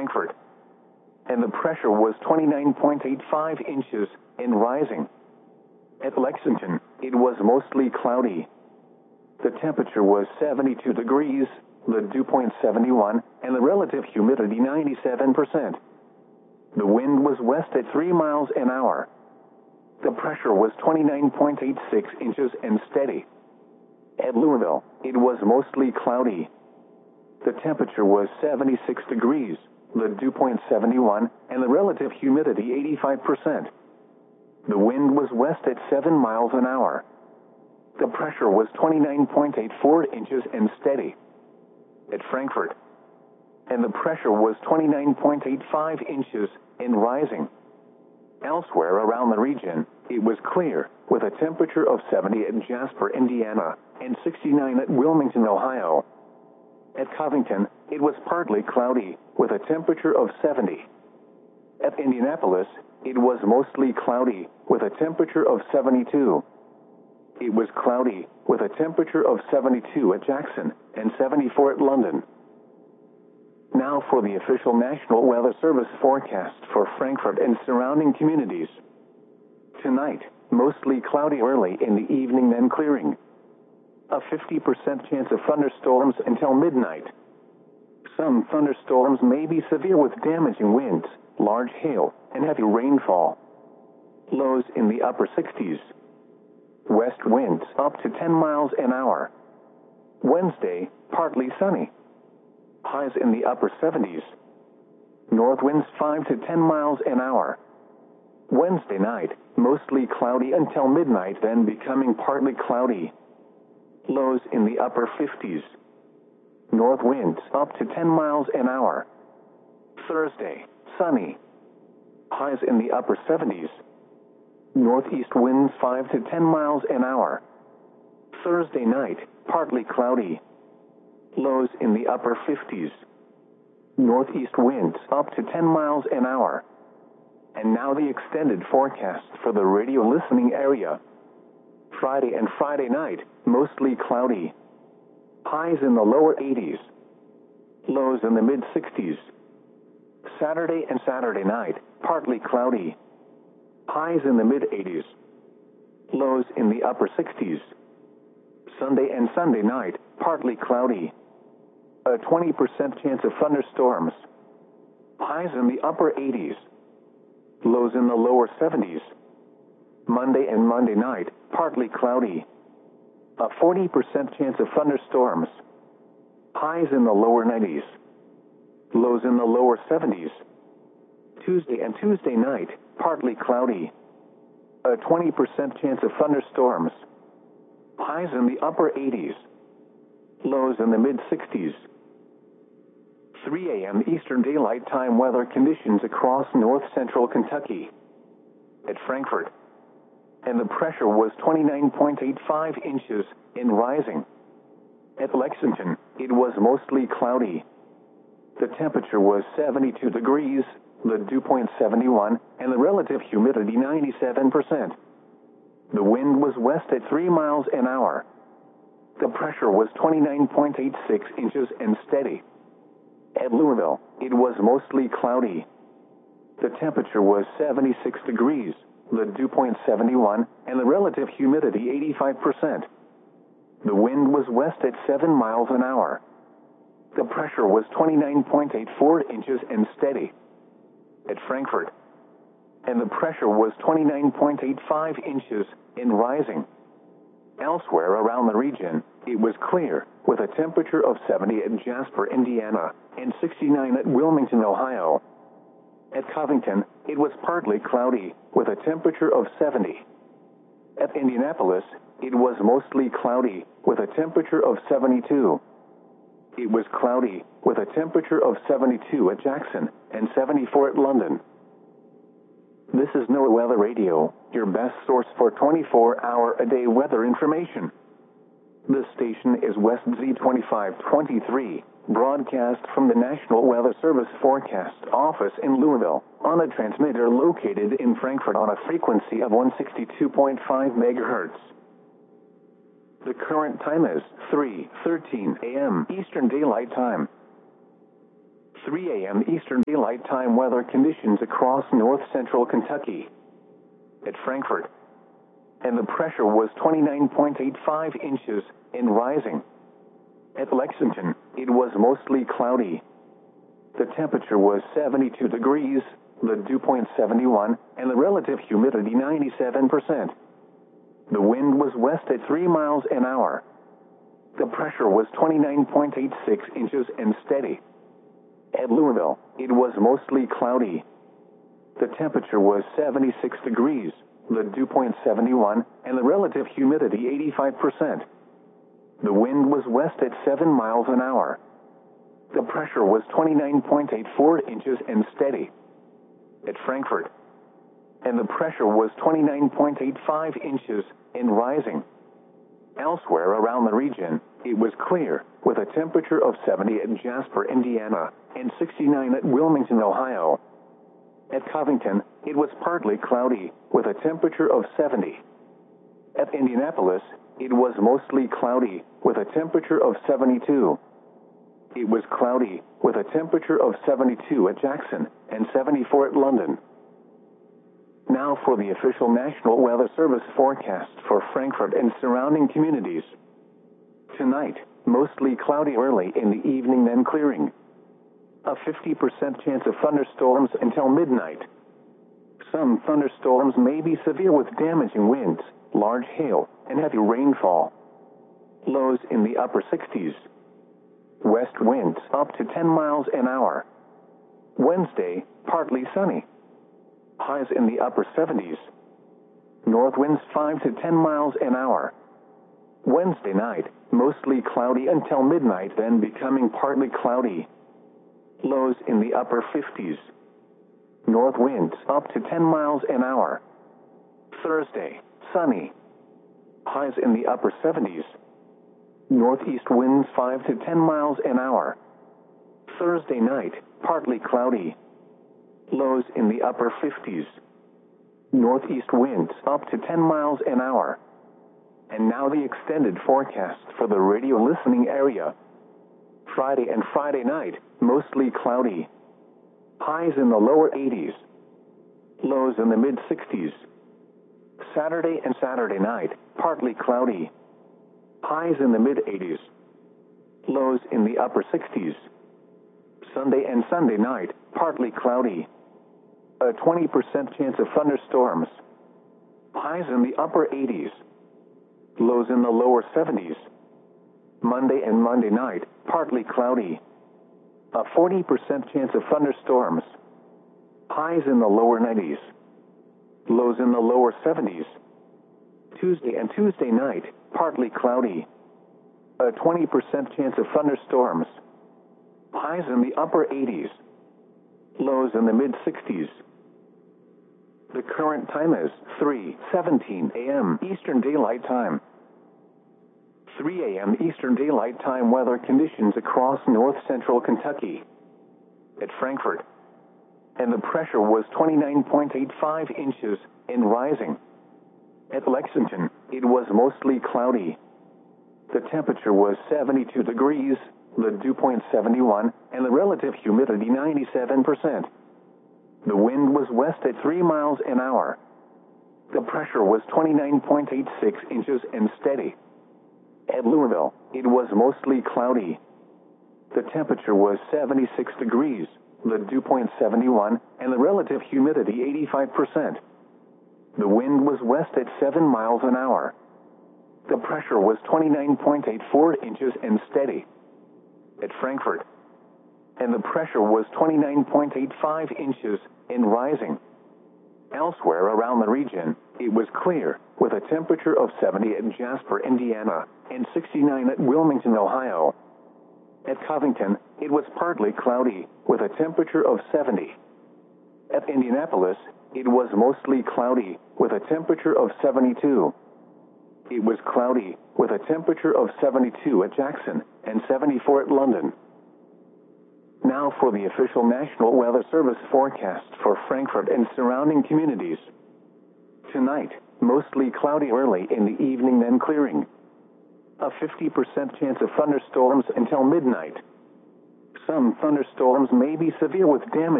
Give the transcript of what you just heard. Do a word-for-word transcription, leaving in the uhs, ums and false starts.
Frankfurt, and the pressure was twenty-nine point eight five inches and rising. At Lexington, it was mostly cloudy. The temperature was seventy-two degrees, the dew point seventy-one, and the relative humidity ninety-seven percent. The wind was west at three miles an hour. The pressure was twenty-nine point eight six inches and steady. At Louisville, it was mostly cloudy. The temperature was seventy-six degrees, the dew point seventy-one, and the relative humidity eighty-five percent. The wind was west at seven miles an hour. The pressure was twenty-nine point eight four inches and steady. At Frankfurt, and the pressure was twenty-nine point eight five inches and rising. Elsewhere around the region, it was clear, with a temperature of seventy at Jasper, Indiana, and sixty-nine at Wilmington, Ohio. At Covington, it was partly cloudy, with a temperature of seventy. At Indianapolis, it was mostly cloudy, with a temperature of seventy-two. It was cloudy, with a temperature of seventy-two at Jackson, and seventy-four at London. Now for the official National Weather Service forecast for Frankfurt and surrounding communities. Tonight, mostly cloudy early in the evening, then clearing. A fifty percent chance of thunderstorms until midnight. Some thunderstorms may be severe with damaging winds, large hail, and heavy rainfall. Lows in the upper sixties. West winds up to ten miles an hour. Wednesday, partly sunny. Highs in the upper seventies. North winds five to ten miles an hour. Wednesday night, mostly cloudy until midnight, then becoming partly cloudy. Lows in the upper fifties. North winds up to ten miles an hour. Thursday, sunny. Highs in the upper seventies. Northeast winds five to ten miles an hour. Thursday night, partly cloudy. Lows in the upper fifties. Northeast winds up to ten miles an hour. And now the extended forecast for the radio listening area. Friday and Friday night, mostly cloudy. Highs in the lower eighties. Lows in the mid sixties. Saturday and Saturday night, partly cloudy. Highs in the mid eighties. Lows in the upper sixties. Sunday and Sunday night, partly cloudy. A twenty percent chance of thunderstorms. Highs in the upper eighties. Lows in the lower seventies. Monday and Monday night, partly cloudy. A forty percent chance of thunderstorms. Highs in the lower nineties. Lows in the lower seventies. Tuesday and Tuesday night, partly cloudy. A twenty percent chance of thunderstorms. Highs in the upper eighties. Lows in the mid sixties. three a m Eastern Daylight Time weather conditions across north central Kentucky. At Frankfurt, and the pressure was twenty-nine point eight five inches and rising. At Lexington, it was mostly cloudy. The temperature was seventy-two degrees, the dew point seventy-one, and the relative humidity ninety-seven percent. The wind was west at three miles an hour. The pressure was twenty-nine point eight six inches and steady. At Louisville, it was mostly cloudy. The temperature was seventy-six degrees, the dew point seventy-one, and the relative humidity eighty-five percent. The wind was west at seven miles an hour. The pressure was twenty-nine point eight four inches and steady. At Frankfurt, and the pressure was twenty-nine point eight five inches and rising. Elsewhere around the region, it was clear, with a temperature of seventy at Jasper, Indiana, and sixty-nine at Wilmington, Ohio. At Covington, it was partly cloudy, with a temperature of seventy. At Indianapolis, it was mostly cloudy, with a temperature of seventy-two. It was cloudy, with a temperature of seventy-two at Jackson, and seventy-four at London. This is NOAA Weather Radio, your best source for twenty-four hour a day weather information. This station is West Z twenty-five twenty-three, broadcast from the National Weather Service Forecast Office in Louisville, on a transmitter located in Frankfurt on a frequency of one sixty-two point five megahertz. The current time is three thirteen a m Eastern Daylight Time. three a m Eastern Daylight Time weather conditions across north central Kentucky. At Frankfort, and the pressure was twenty-nine point eight five inches and rising. At Lexington, it was mostly cloudy. The temperature was seventy-two degrees, the dew point seventy-one, and the relative humidity ninety-seven percent. The wind was west at three miles an hour. The pressure was twenty-nine point eight six inches and steady. At Louisville, it was mostly cloudy. The temperature was seventy-six degrees, the dew point seventy-one, and the relative humidity eighty-five percent. The wind was west at seven miles an hour. The pressure was twenty-nine point eight four inches and steady. At Frankfort, and the pressure was twenty-nine point eight five inches and rising. Elsewhere around the region, it was clear, with a temperature of seventy at Jasper, Indiana, and sixty-nine at Wilmington, Ohio. At Covington, it was partly cloudy, with a temperature of seventy. At Indianapolis, it was mostly cloudy, with a temperature of seventy-two. It was cloudy, with a temperature of seventy-two at Jackson and seventy-four at London. Now for the official National Weather Service forecast for Frankfort and surrounding communities. Tonight, mostly cloudy early in the evening, then clearing. A fifty percent chance of thunderstorms until midnight. Some thunderstorms may be severe with damaging winds, large hail, and heavy rainfall. Lows in the upper sixties. West winds up to ten miles an hour. Wednesday, partly sunny. Highs in the upper seventies. North winds five to ten miles an hour. Wednesday night, mostly cloudy until midnight, then becoming partly cloudy. Lows in the upper fifties. North winds up to ten miles an hour. Thursday, sunny. Highs in the upper seventies. Northeast winds five to ten miles an hour. Thursday night, partly cloudy. Lows in the upper fifties. Northeast winds up to ten miles an hour. And now the extended forecast for the radio listening area. Friday and Friday night, mostly cloudy. Highs in the lower eighties. Lows in the mid sixties. Saturday and Saturday night, partly cloudy. Highs in the mid eighties. Lows in the upper sixties. Sunday and Sunday night, partly cloudy. A twenty percent chance of thunderstorms. Highs in the upper eighties. Lows in the lower seventies. Monday and Monday night, partly cloudy. A forty percent chance of thunderstorms. Highs in the lower nineties. Lows in the lower seventies. Tuesday and Tuesday night, partly cloudy. A twenty percent chance of thunderstorms. Highs in the upper eighties. Lows in the mid sixties. The current time is three seventeen a m Eastern Daylight Time. three a m Eastern Daylight Time weather conditions across north central Kentucky. At Frankfort, and the pressure was twenty-nine point eight five inches and rising. At Lexington, it was mostly cloudy. The temperature was seventy-two degrees, the dew point seventy-one, and the relative humidity ninety-seven percent. The wind was west at three miles an hour. The pressure was twenty-nine point eight six inches and steady. At Louisville, it was mostly cloudy. The temperature was seventy-six degrees, the dew point seventy-one, and the relative humidity eighty-five percent. The wind was west at seven miles an hour. The pressure was twenty-nine point eight four inches and steady. At Frankfort, and the pressure was twenty-nine point eight five inches and rising. Elsewhere around the region, it was clear, with a temperature of seventy at Jasper, Indiana, and sixty-nine at Wilmington, Ohio. At Covington, it was partly cloudy, with a temperature of seventy. At Indianapolis, it was mostly cloudy, with a temperature of seventy-two. It was cloudy, with a temperature of seventy-two at Jackson and seventy-four at London. Now for the official National Weather Service forecast for Frankfort and surrounding communities. Tonight, mostly cloudy early in the evening, then clearing. A fifty percent chance of thunderstorms until midnight. Some thunderstorms may be severe with damage